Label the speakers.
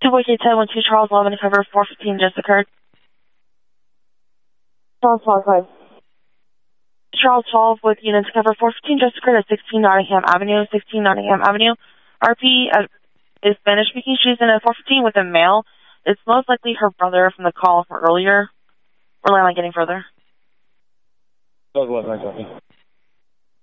Speaker 1: Boy K1012 Charles 11 to cover 415 just occurred.
Speaker 2: Charles 5.
Speaker 1: Charles 12 with unit to cover 415 just occurred at 16 Nottingham Avenue. 16 Nottingham Avenue. RP is Spanish-speaking. She's in a 415 with a male. It's most likely her brother from the call from earlier. We're not getting further.
Speaker 3: Charles 11,